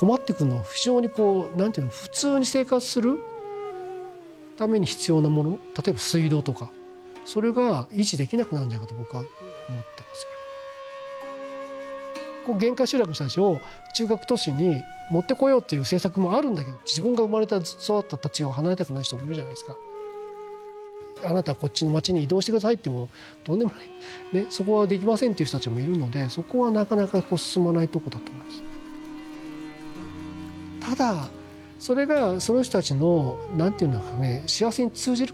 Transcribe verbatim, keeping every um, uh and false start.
困ってくるのは非常にこうなんていうの普通に生活するために必要なもの、例えば水道とか、それが維持できなくなるんじゃないかと僕は思ってますよ。こう限界集落の人たちを中核都市に持ってこようっていう政策もあるんだけど、自分が生まれた育った土地を離れたくない人もいるじゃないですか。あなたはこっちの町に移動してくださいってもとんでもない、ね、そこはできませんっていう人たちもいるので、そこはなかなかこう進まないとこだと思います。ただそれがその人たちのなんていうんですかね、幸せに通じる